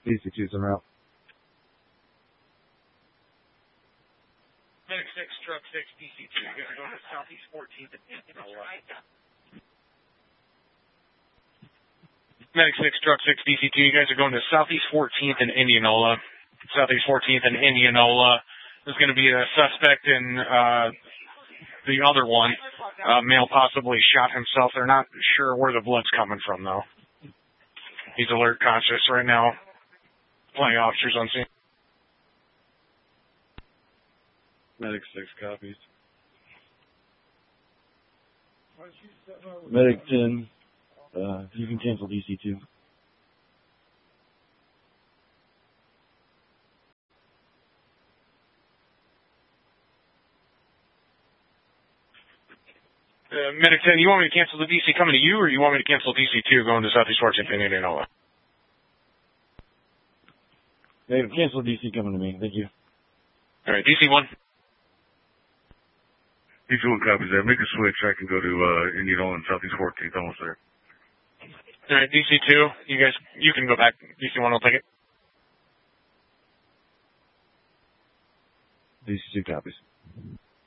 DC2's en route. Medic 6, Truck 6, DC2. You guys are going to Southeast 14th and Indianola. Medic 6, Truck 6, DC2. You guys are going to Southeast 14th and Indianola. Southeast 14th and Indianola. There's going to be a suspect in the other one. Male possibly shot himself. They're not sure where the blood's coming from, though. He's alert conscious right now. Plenty of officers on scene. Medic 6 copies. Medic 10, you can cancel DC2. Medic 10, you want me to cancel the DC coming to you, or you want me to cancel DC2 going to Southeast 14th and Indianola? Hey, cancel DC coming to me. Thank you. All right, DC1. DC1 copies that. Make a switch. I can go to Indianola and Southeast 14th. Almost there. All right, DC2, you can go back. DC1 will take it. DC2 copies.